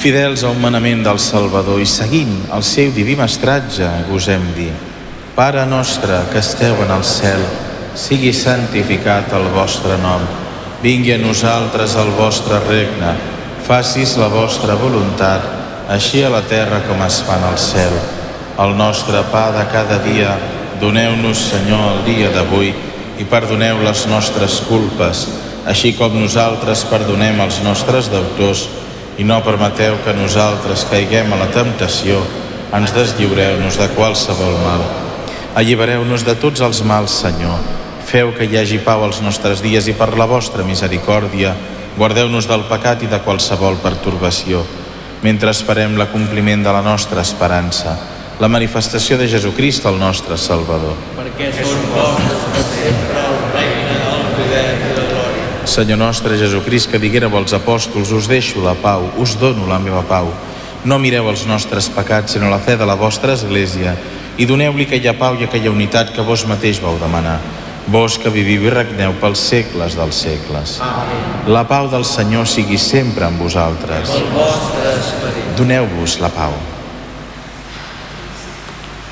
Fidels a un manament del Salvador i seguint el seu diví mestratge, gosem dir: Pare nostre que esteu en el cel, sigui santificat el vostre nom. Vingui a nosaltres el vostre regne. Facis la vostra voluntat, així a la terra com es fa en el cel. El nostre pa de cada dia, doneu-nos, Senyor, el dia d'avui, i perdoneu les nostres culpes, així com nosaltres perdonem als nostres deutors, i no permeteu que nosaltres caiguem a la temptació, ens deslliureu-nos de qualsevol mal. Allibereu-nos de tots els mals, Senyor. Feu que hi hagi pau als nostres dies i per la vostra misericòrdia guardeu-nos del pecat i de qualsevol pertorbació, mentre esperem l'acompliment de la nostra esperança, la manifestació de Jesucrist, el nostre Salvador. Perquè són vostres per sempre el regne, el poder i la glòria. Senyor nostre Jesucrist, que diguéreu als apòstols: us deixo la pau, us dono la meva pau. No mireu els nostres pecats, sinó la fe de la vostra Església, i doneu-li aquella pau i aquella unitat que vos mateix vau demanar. Vos que viviu i regneu pels segles dels segles. Amén. La pau del Senyor sigui sempre amb vosaltres. El vostre esperit. Doneu-vos la pau.